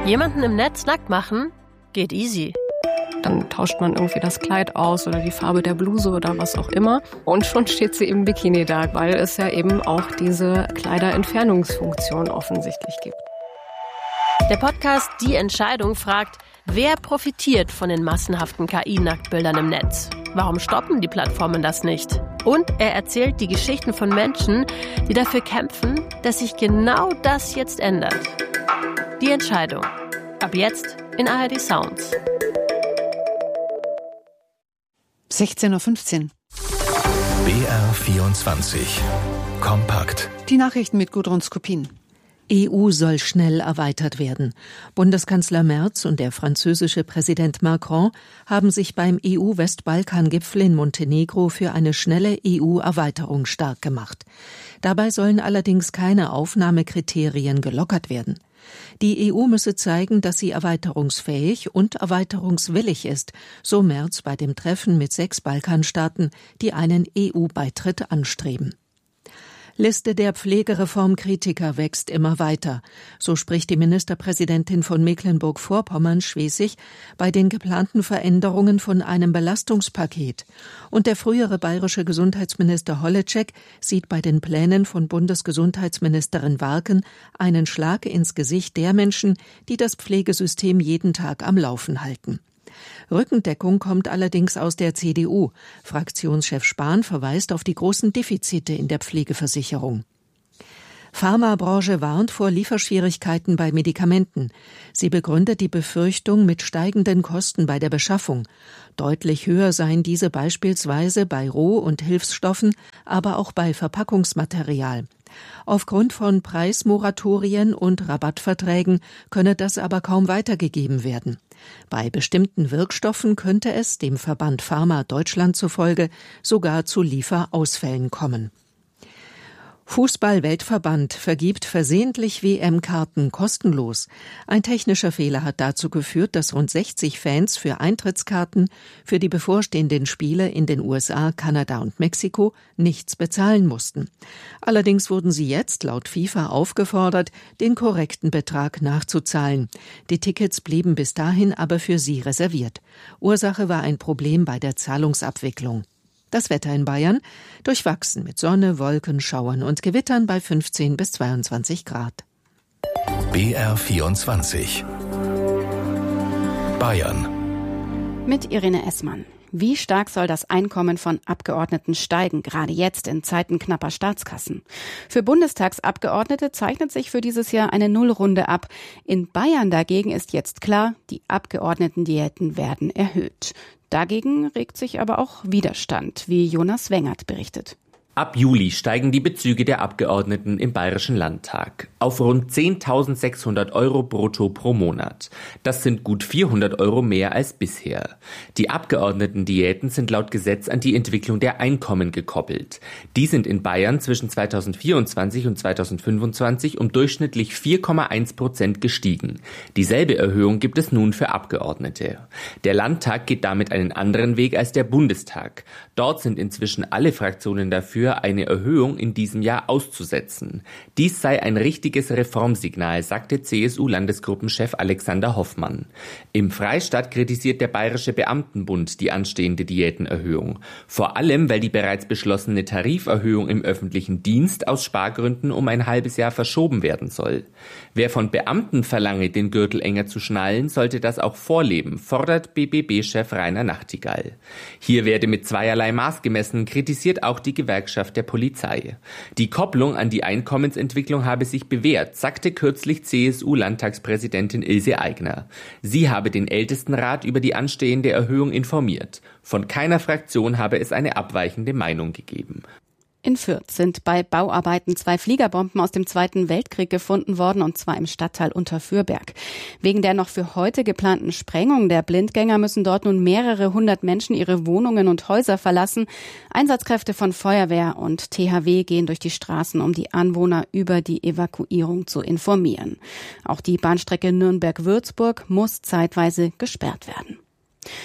Jemanden im Netz nackt machen? Geht easy. Dann tauscht man irgendwie das Kleid aus oder die Farbe der Bluse oder was auch immer. Und schon steht sie im Bikini da, weil es ja eben auch diese Kleiderentfernungsfunktion offensichtlich gibt. Der Podcast Die Entscheidung fragt, wer profitiert von den massenhaften KI-Nacktbildern im Netz? Warum stoppen die Plattformen das nicht? Und er erzählt die Geschichten von Menschen, die dafür kämpfen, dass sich genau das jetzt ändert. Die Entscheidung. Ab jetzt in ARD Sounds. 16:15 Uhr. BR24 Kompakt. Die Nachrichten mit Gudrun Skopin. EU soll schnell erweitert werden. Bundeskanzler Merz und der französische Präsident Macron haben sich beim EU-Westbalkan-Gipfel in Montenegro für eine schnelle EU-Erweiterung stark gemacht. Dabei sollen allerdings keine Aufnahmekriterien gelockert werden. Die EU müsse zeigen, dass sie erweiterungsfähig und erweiterungswillig ist, so Merz bei dem Treffen mit 6 Balkanstaaten, die einen EU-Beitritt anstreben. Liste der Pflegereformkritiker wächst immer weiter. So spricht die Ministerpräsidentin von Mecklenburg-Vorpommern-Schwesig bei den geplanten Veränderungen von einem Belastungspaket. Und der frühere bayerische Gesundheitsminister Holleczek sieht bei den Plänen von Bundesgesundheitsministerin Warken einen Schlag ins Gesicht der Menschen, die das Pflegesystem jeden Tag am Laufen halten. Rückendeckung kommt allerdings aus der CDU. Fraktionschef Spahn verweist auf die großen Defizite in der Pflegeversicherung. Pharmabranche warnt vor Lieferschwierigkeiten bei Medikamenten. Sie begründet die Befürchtung mit steigenden Kosten bei der Beschaffung. Deutlich höher seien diese beispielsweise bei Roh- und Hilfsstoffen, aber auch bei Verpackungsmaterial. Aufgrund von Preismoratorien und Rabattverträgen könne das aber kaum weitergegeben werden. Bei bestimmten Wirkstoffen könnte es, dem Verband Pharma Deutschland zufolge, sogar zu Lieferausfällen kommen. Fußball-Weltverband vergibt versehentlich WM-Karten kostenlos. Ein technischer Fehler hat dazu geführt, dass rund 60 Fans für Eintrittskarten für die bevorstehenden Spiele in den USA, Kanada und Mexiko nichts bezahlen mussten. Allerdings wurden sie jetzt laut FIFA aufgefordert, den korrekten Betrag nachzuzahlen. Die Tickets blieben bis dahin aber für sie reserviert. Ursache war ein Problem bei der Zahlungsabwicklung. Das Wetter in Bayern durchwachsen mit Sonne, Wolken, Schauern und Gewittern bei 15 bis 22 Grad. BR24 Bayern. Mit Irene Essmann. Wie stark soll das Einkommen von Abgeordneten steigen, gerade jetzt in Zeiten knapper Staatskassen? Für Bundestagsabgeordnete zeichnet sich für dieses Jahr eine Nullrunde ab. In Bayern dagegen ist jetzt klar, die Abgeordnetendiäten werden erhöht. Dagegen regt sich aber auch Widerstand, wie Jonas Wengert berichtet. Ab Juli steigen die Bezüge der Abgeordneten im Bayerischen Landtag auf rund 10.600 € brutto pro Monat. Das sind gut 400 € mehr als bisher. Die Abgeordnetendiäten sind laut Gesetz an die Entwicklung der Einkommen gekoppelt. Die sind in Bayern zwischen 2024 und 2025 um durchschnittlich 4,1% gestiegen. Dieselbe Erhöhung gibt es nun für Abgeordnete. Der Landtag geht damit einen anderen Weg als der Bundestag. Dort sind inzwischen alle Fraktionen dafür, eine Erhöhung in diesem Jahr auszusetzen. Dies sei ein richtiges Reformsignal, sagte CSU-Landesgruppenchef Alexander Hoffmann. Im Freistaat kritisiert der Bayerische Beamtenbund die anstehende Diätenerhöhung. Vor allem, weil die bereits beschlossene Tariferhöhung im öffentlichen Dienst aus Spargründen um ein halbes Jahr verschoben werden soll. Wer von Beamten verlange, den Gürtel enger zu schnallen, sollte das auch vorleben, fordert BBB-Chef Rainer Nachtigall. Hier werde mit zweierlei Maß gemessen, kritisiert auch die Gewerkschaft der Polizei. Die Kopplung an die Einkommensentwicklung habe sich bewährt, sagte kürzlich CSU-Landtagspräsidentin Ilse Aigner. Sie habe den Ältestenrat über die anstehende Erhöhung informiert. Von keiner Fraktion habe es eine abweichende Meinung gegeben. In Fürth sind bei Bauarbeiten 2 Fliegerbomben aus dem Zweiten Weltkrieg gefunden worden, und zwar im Stadtteil Unterfürberg. Wegen der noch für heute geplanten Sprengung der Blindgänger müssen dort nun mehrere hundert Menschen ihre Wohnungen und Häuser verlassen. Einsatzkräfte von Feuerwehr und THW gehen durch die Straßen, um die Anwohner über die Evakuierung zu informieren. Auch die Bahnstrecke Nürnberg-Würzburg muss zeitweise gesperrt werden.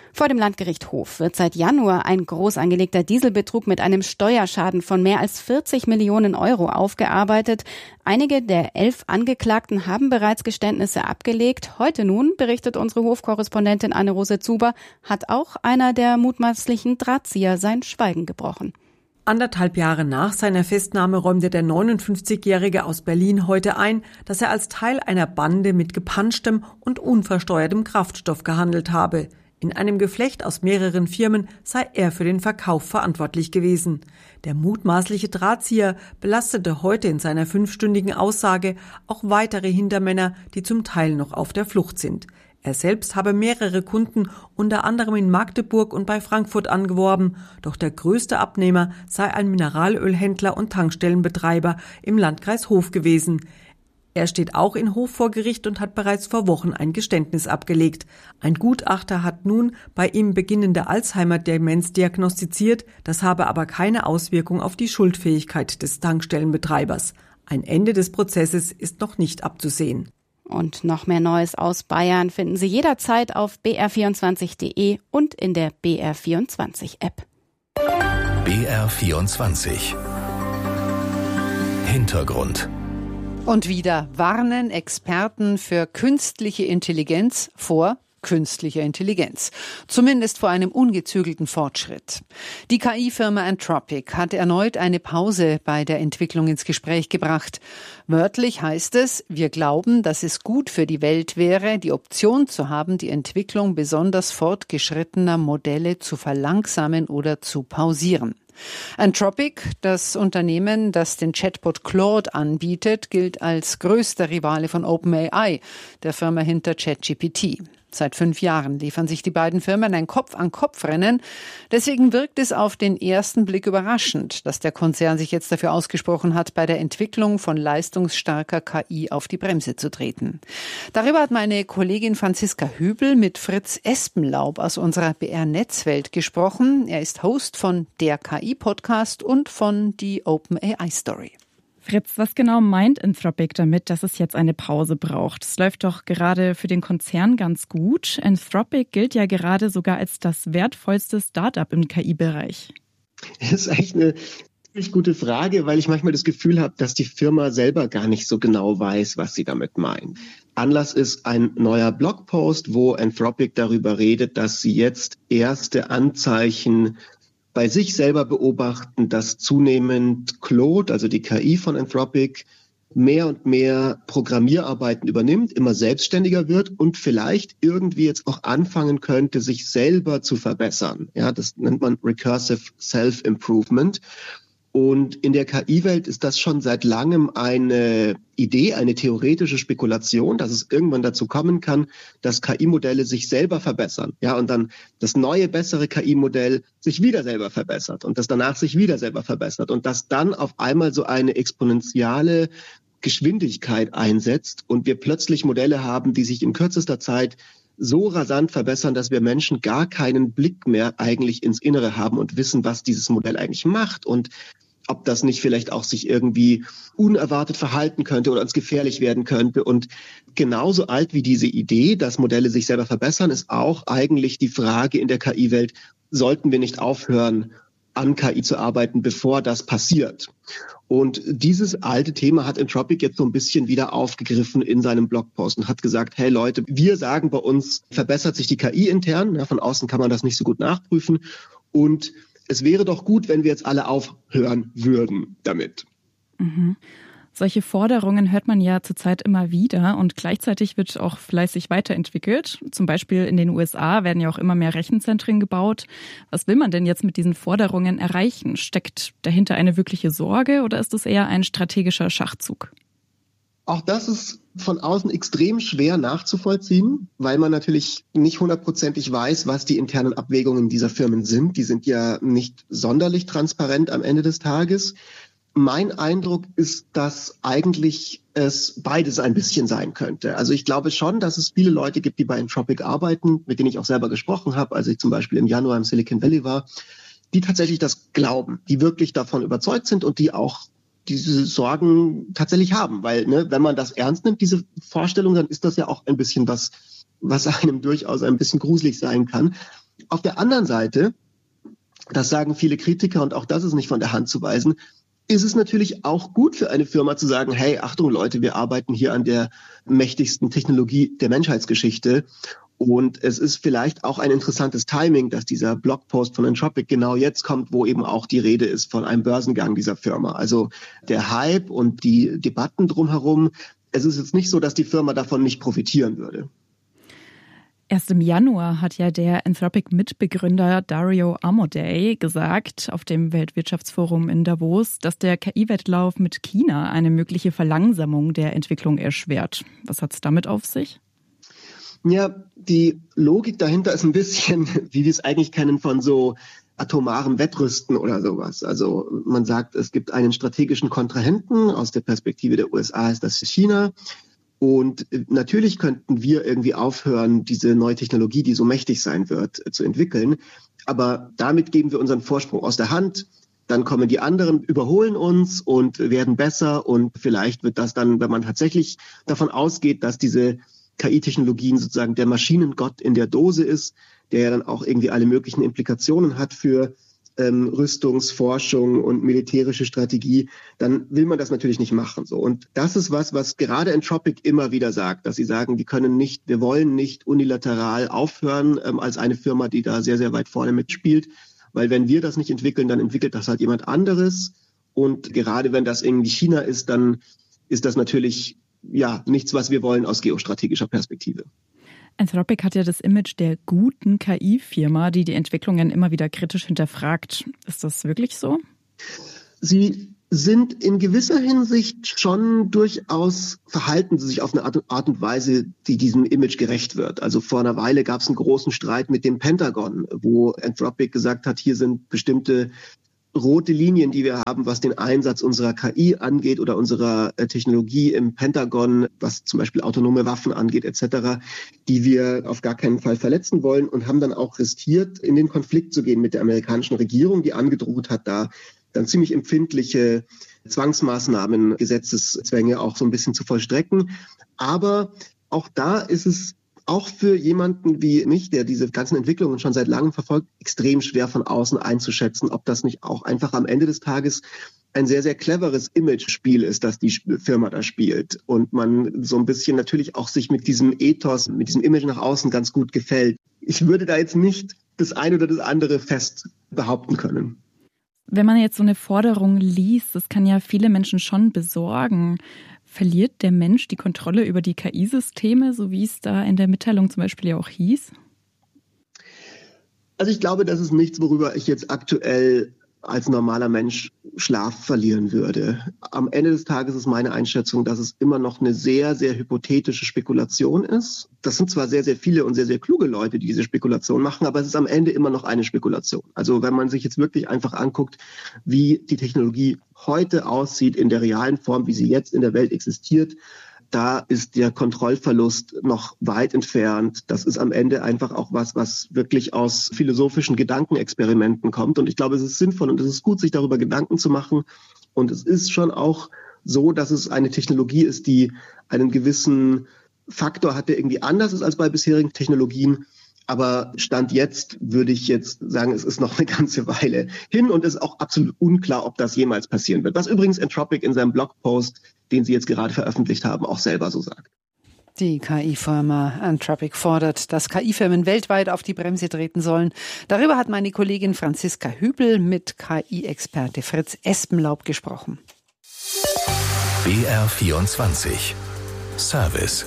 Vor dem Landgericht Hof wird seit Januar ein groß angelegter Dieselbetrug mit einem Steuerschaden von mehr als 40 Millionen Euro aufgearbeitet. Einige der 11 Angeklagten haben bereits Geständnisse abgelegt. Heute nun, berichtet unsere Hofkorrespondentin Anne-Rose Zuber, hat auch einer der mutmaßlichen Drahtzieher sein Schweigen gebrochen. 1,5 Jahre nach seiner Festnahme räumte der 59-Jährige aus Berlin heute ein, dass er als Teil einer Bande mit gepanschtem und unversteuertem Kraftstoff gehandelt habe. In einem Geflecht aus mehreren Firmen sei er für den Verkauf verantwortlich gewesen. Der mutmaßliche Drahtzieher belastete heute in seiner 5-stündigen Aussage auch weitere Hintermänner, die zum Teil noch auf der Flucht sind. Er selbst habe mehrere Kunden, unter anderem in Magdeburg und bei Frankfurt, angeworben. Doch der größte Abnehmer sei ein Mineralölhändler und Tankstellenbetreiber im Landkreis Hof gewesen. Er steht auch in Hof vor Gericht und hat bereits vor Wochen ein Geständnis abgelegt. Ein Gutachter hat nun bei ihm beginnende Alzheimer-Demenz diagnostiziert, das habe aber keine Auswirkung auf die Schuldfähigkeit des Tankstellenbetreibers. Ein Ende des Prozesses ist noch nicht abzusehen. Und noch mehr Neues aus Bayern finden Sie jederzeit auf br24.de und in der BR24-App. BR24 Hintergrund. Und wieder warnen Experten für künstliche Intelligenz vor künstlicher Intelligenz. Zumindest vor einem ungezügelten Fortschritt. Die KI-Firma Anthropic hat erneut eine Pause bei der Entwicklung ins Gespräch gebracht. Wörtlich heißt es, wir glauben, dass es gut für die Welt wäre, die Option zu haben, die Entwicklung besonders fortgeschrittener Modelle zu verlangsamen oder zu pausieren. Anthropic, das Unternehmen, das den Chatbot Claude anbietet, gilt als größter Rivale von OpenAI, der Firma hinter ChatGPT. Seit 5 Jahren liefern sich die beiden Firmen ein Kopf-an-Kopf-Rennen. Deswegen wirkt es auf den ersten Blick überraschend, dass der Konzern sich jetzt dafür ausgesprochen hat, bei der Entwicklung von leistungsstarker KI auf die Bremse zu treten. Darüber hat meine Kollegin Franziska Hübel mit Fritz Espenlaub aus unserer BR-Netzwelt gesprochen. Er ist Host von der KI-Podcast und von die OpenAI-Story. Fritz, was genau meint Anthropic damit, dass es jetzt eine Pause braucht? Es läuft doch gerade für den Konzern ganz gut. Anthropic gilt ja gerade sogar als das wertvollste Start-up im KI-Bereich. Das ist eigentlich eine ziemlich gute Frage, weil ich manchmal das Gefühl habe, dass die Firma selber gar nicht so genau weiß, was sie damit meint. Anlass ist ein neuer Blogpost, wo Anthropic darüber redet, dass sie jetzt erste Anzeichen bei sich selber beobachten, dass zunehmend Claude, also die KI von Anthropic, mehr und mehr Programmierarbeiten übernimmt, immer selbstständiger wird und vielleicht irgendwie jetzt auch anfangen könnte, sich selber zu verbessern. Ja, das nennt man Recursive Self-Improvement. Und in der KI-Welt ist das schon seit langem eine Idee, eine theoretische Spekulation, dass es irgendwann dazu kommen kann, dass KI-Modelle sich selber verbessern. Ja, und dann das neue, bessere KI-Modell sich wieder selber verbessert und das danach sich wieder selber verbessert und dass dann auf einmal so eine exponentielle Geschwindigkeit einsetzt und wir plötzlich Modelle haben, die sich in kürzester Zeit so rasant verbessern, dass wir Menschen gar keinen Blick mehr eigentlich ins Innere haben und wissen, was dieses Modell eigentlich macht und ob das nicht vielleicht auch sich irgendwie unerwartet verhalten könnte oder uns gefährlich werden könnte. Und genauso alt wie diese Idee, dass Modelle sich selber verbessern, ist auch eigentlich die Frage in der KI-Welt, sollten wir nicht aufhören, an KI zu arbeiten, bevor das passiert? Und dieses alte Thema hat Anthropic jetzt so ein bisschen wieder aufgegriffen in seinem Blogpost und hat gesagt, hey Leute, wir sagen bei uns, verbessert sich die KI intern, ja, von außen kann man das nicht so gut nachprüfen und es wäre doch gut, wenn wir jetzt alle aufhören würden damit. Mhm. Solche Forderungen hört man ja zurzeit immer wieder und gleichzeitig wird auch fleißig weiterentwickelt. Zum Beispiel in den USA werden ja auch immer mehr Rechenzentren gebaut. Was will man denn jetzt mit diesen Forderungen erreichen? Steckt dahinter eine wirkliche Sorge oder ist es eher ein strategischer Schachzug? Auch das ist von außen extrem schwer nachzuvollziehen, weil man natürlich nicht 100%ig weiß, was die internen Abwägungen dieser Firmen sind. Die sind ja nicht sonderlich transparent am Ende des Tages. Mein Eindruck ist, dass eigentlich es beides ein bisschen sein könnte. Also ich glaube schon, dass es viele Leute gibt, die bei Anthropic arbeiten, mit denen ich auch selber gesprochen habe, als ich zum Beispiel im Januar im Silicon Valley war, die tatsächlich das glauben, die wirklich davon überzeugt sind und die auch diese Sorgen tatsächlich haben. Weil wenn man das ernst nimmt, diese Vorstellung, dann ist das ja auch ein bisschen was einem durchaus ein bisschen gruselig sein kann. Auf der anderen Seite, das sagen viele Kritiker und auch das ist nicht von der Hand zu weisen, ist es natürlich auch gut für eine Firma zu sagen, hey, Achtung Leute, wir arbeiten hier an der mächtigsten Technologie der Menschheitsgeschichte. Und es ist vielleicht auch ein interessantes Timing, dass dieser Blogpost von Anthropic genau jetzt kommt, wo eben auch die Rede ist von einem Börsengang dieser Firma. Also der Hype und die Debatten drumherum, es ist jetzt nicht so, dass die Firma davon nicht profitieren würde. Erst im Januar hat ja der Anthropic-Mitbegründer Dario Amodei gesagt auf dem Weltwirtschaftsforum in Davos, dass der KI-Wettlauf mit China eine mögliche Verlangsamung der Entwicklung erschwert. Was hat es damit auf sich? Ja, die Logik dahinter ist ein bisschen, wie wir es eigentlich kennen von so atomarem Wettrüsten oder sowas. Also man sagt, es gibt einen strategischen Kontrahenten, aus der Perspektive der USA ist das China. Und natürlich könnten wir irgendwie aufhören, diese neue Technologie, die so mächtig sein wird, zu entwickeln. Aber damit geben wir unseren Vorsprung aus der Hand. Dann kommen die anderen, überholen uns und werden besser. Und vielleicht wird das dann, wenn man tatsächlich davon ausgeht, dass diese KI-Technologien sozusagen der Maschinengott in der Dose ist, der ja dann auch irgendwie alle möglichen Implikationen hat für Rüstungsforschung und militärische Strategie, dann will man das natürlich nicht machen. So. Und das ist was gerade Anthropic immer wieder sagt, dass sie sagen, wir wollen nicht unilateral aufhören als eine Firma, die da sehr, sehr weit vorne mitspielt, weil wenn wir das nicht entwickeln, dann entwickelt das halt jemand anderes. Und gerade wenn das irgendwie China ist, dann ist das natürlich nichts, was wir wollen aus geostrategischer Perspektive. Anthropic hat ja das Image der guten KI-Firma, die Entwicklungen immer wieder kritisch hinterfragt. Ist das wirklich so? Sie sind in gewisser Hinsicht schon durchaus, verhalten sie sich auf eine Art und Weise, die diesem Image gerecht wird. Also vor einer Weile gab es einen großen Streit mit dem Pentagon, wo Anthropic gesagt hat, hier sind bestimmte rote Linien, die wir haben, was den Einsatz unserer KI angeht oder unserer Technologie im Pentagon, was zum Beispiel autonome Waffen angeht etc., die wir auf gar keinen Fall verletzen wollen und haben dann auch riskiert, in den Konflikt zu gehen mit der amerikanischen Regierung, die angedroht hat, da dann ziemlich empfindliche Zwangsmaßnahmen, Gesetzeszwänge auch so ein bisschen zu vollstrecken. Aber auch da ist es auch für jemanden wie mich, der diese ganzen Entwicklungen schon seit langem verfolgt, extrem schwer von außen einzuschätzen, ob das nicht auch einfach am Ende des Tages ein sehr, sehr cleveres Image-Spiel ist, das die Firma da spielt. Und man so ein bisschen natürlich auch sich mit diesem Ethos, mit diesem Image nach außen ganz gut gefällt. Ich würde da jetzt nicht das eine oder das andere fest behaupten können. Wenn man jetzt so eine Forderung liest, das kann ja viele Menschen schon besorgen. Verliert der Mensch die Kontrolle über die KI-Systeme, so wie es da in der Mitteilung zum Beispiel ja auch hieß? Also ich glaube, das ist nichts, worüber ich jetzt aktuell als normaler Mensch Schlaf verlieren würde. Am Ende des Tages ist meine Einschätzung, dass es immer noch eine sehr, sehr hypothetische Spekulation ist. Das sind zwar sehr, sehr viele und sehr, sehr kluge Leute, die diese Spekulation machen, aber es ist am Ende immer noch eine Spekulation. Also wenn man sich jetzt wirklich einfach anguckt, wie die Technologie heute aussieht in der realen Form, wie sie jetzt in der Welt existiert, da ist der Kontrollverlust noch weit entfernt. Das ist am Ende einfach auch was wirklich aus philosophischen Gedankenexperimenten kommt. Und ich glaube, es ist sinnvoll und es ist gut, sich darüber Gedanken zu machen. Und es ist schon auch so, dass es eine Technologie ist, die einen gewissen Faktor hat, der irgendwie anders ist als bei bisherigen Technologien. Aber Stand jetzt würde ich jetzt sagen, es ist noch eine ganze Weile hin und es ist auch absolut unklar, ob das jemals passieren wird. Was übrigens Anthropic in seinem Blogpost, den sie jetzt gerade veröffentlicht haben, auch selber so sagt. Die KI-Firma Anthropic fordert, dass KI-Firmen weltweit auf die Bremse treten sollen. Darüber hat meine Kollegin Franziska Hübel mit KI-Experte Fritz Espenlaub gesprochen. BR24 Service.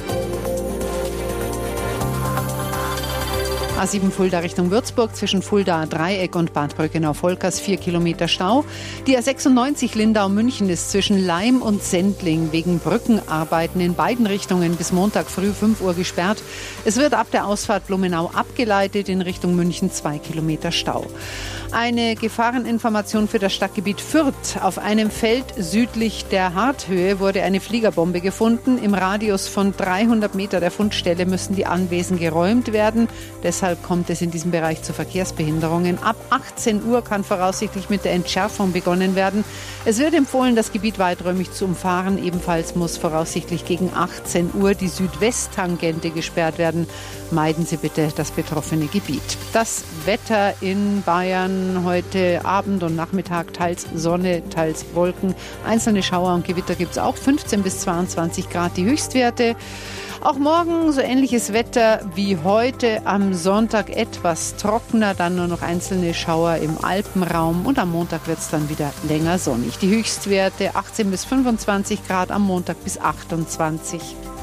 A7 Fulda Richtung Würzburg zwischen Fulda Dreieck und Bad Brückenau-Volkers 4 Kilometer Stau. Die A96 Lindau-München ist zwischen Laim und Sendling wegen Brückenarbeiten in beiden Richtungen bis Montag früh 5 Uhr gesperrt. Es wird ab der Ausfahrt Blumenau abgeleitet in Richtung München 2 Kilometer Stau. Eine Gefahreninformation für das Stadtgebiet Fürth. Auf einem Feld südlich der Harthöhe wurde eine Fliegerbombe gefunden. Im Radius von 300 Meter der Fundstelle müssen die Anwesen geräumt werden. Deshalb Deshalb kommt es in diesem Bereich zu Verkehrsbehinderungen. Ab 18 Uhr kann voraussichtlich mit der Entschärfung begonnen werden. Es wird empfohlen, das Gebiet weiträumig zu umfahren. Ebenfalls muss voraussichtlich gegen 18 Uhr die Südwesttangente gesperrt werden. Meiden Sie bitte das betroffene Gebiet. Das Wetter in Bayern heute Abend und Nachmittag, teils Sonne, teils Wolken. Einzelne Schauer und Gewitter gibt es auch. 15 bis 22 Grad die Höchstwerte. Auch morgen so ähnliches Wetter wie heute, am Sonntag etwas trockener, dann nur noch einzelne Schauer im Alpenraum und am Montag wird es dann wieder länger sonnig. Die Höchstwerte 18 bis 25 Grad, am Montag bis 28.